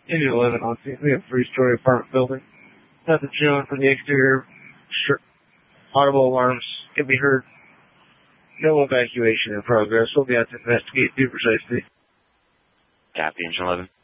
Engine 11 on scene. We have a 3-story apartment building. Nothing showing from the exterior. Audible alarms can be heard. No evacuation in progress. We'll be out to investigate due precisely. Copy, Engine 11.